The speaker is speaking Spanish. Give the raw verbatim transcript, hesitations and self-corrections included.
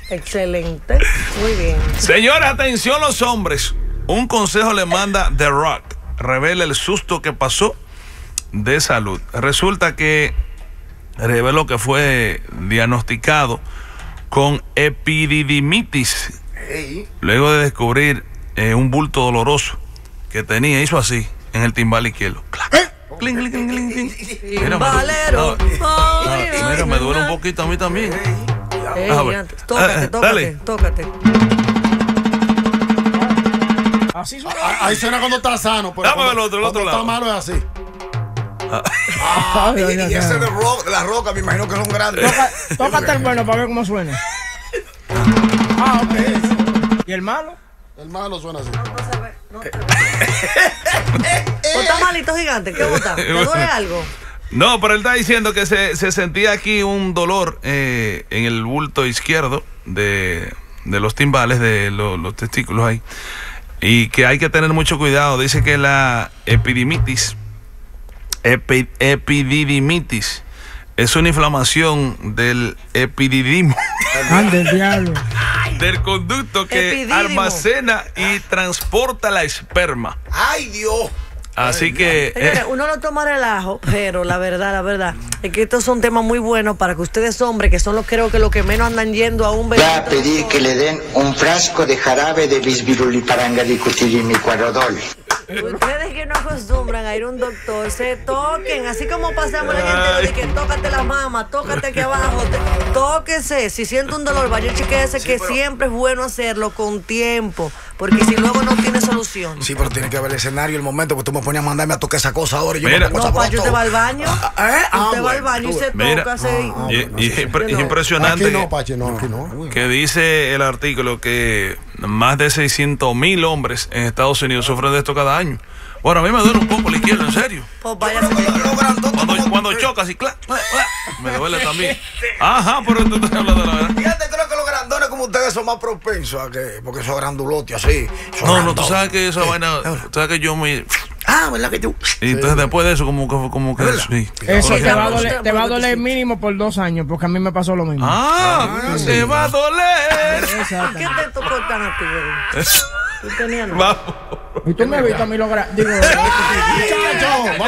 Excelente. Muy bien. Señores, atención los hombres. Un consejo le manda The Rock. Revela el susto que pasó de salud. Resulta que reveló que fue diagnosticado con epididimitis. Hey. Luego de descubrir eh, un bulto doloroso que tenía. Hizo así en el timbal izquierdo. ¿Eh? Cling, cling, cling, cling, cling. Mira, Valero. me, ah, ah, mira, me duele un poquito a mí también. Ey, ah, tócate, tócate, dale. tócate. Así suena. Ah, ahí suena cuando está sano. Pero Dame el otro, el otro lado. Está malo es así. Ah, ah, y, y ese de, rock, de la roca, me imagino que son grandes. Toca, tócate el bueno para ver cómo suena. Ah, ok. ¿Y el malo? El malo suena así. No, no se ve. No se ve. ¿O está malito gigante? ¿Qué bota? ¿Te duele algo? No, pero él está diciendo que se, se sentía aquí un dolor eh, en el bulto izquierdo de, de los timbales, de lo, los testículos ahí. Y que hay que tener mucho cuidado. Dice que la epididimitis, epi, epididimitis es una inflamación del epididimo. Ande, diablo. Del conducto que Epididimo. almacena y transporta la esperma. ¡Ay, Dios! Así que Señores, eh, uno lo toma relajo, pero la verdad, la verdad, es que estos son temas muy buenos para que ustedes, hombres, que son los creo que los que menos andan yendo a un Voy a pedir que le den un frasco de jarabe de bisbiruliparaangalicutirimicuarodol. Ustedes que no acostumbran a ir a un doctor, se toquen, así como pasamos la gente de que tócate la mama, tócate aquí abajo, te- tóquese. Si siente un dolor, vaya a chequearse, Sí, que pero- siempre es bueno hacerlo con tiempo, porque si luego no tiene solución. Sí, pero tiene que haber el escenario, el momento, porque tú me ponías a mandarme a tocar esa cosa ahora y yo Mira. me pongo No, Pacho, sabroso. usted va al baño, Ah, ¿eh? Ah, usted va al bueno, baño y tú- se Mira. toca, se... Ah, y, bueno, y sí. impre- Yo no. impresionante Aquí no, Pache, no, aquí no. que dice el artículo que más de seiscientos mil hombres en Estados Unidos sufren de esto cada año. Bueno, a mí me duele un poco la izquierda, en serio. Pues vaya, Yo creo que lo grandote Cuando, como- cuando chocas y clac, clac, clac, me duele también. Ajá, pero tú estás hablando de la verdad. Fíjate, creo que los grandones como ustedes son más propensos a que, porque son grandulotes así. son No, no, tú grandotes. sabes que esa Eh, vaina, ahora. tú sabes que yo me... Ah, ¿verdad que tú? Y entonces después de eso, como que... Como que ¿Verdad? sí. Eso Oye, te va a usted, doler, te va a porque doler sí. mínimo por dos años, porque a mí me pasó lo mismo. Ah, te va a doler. Exacto. ¿Qué te tocó tan a ti, bebé? Tú tenías no. Vamos. Y tú me has visto a mí lograr. Digo, Muchacho,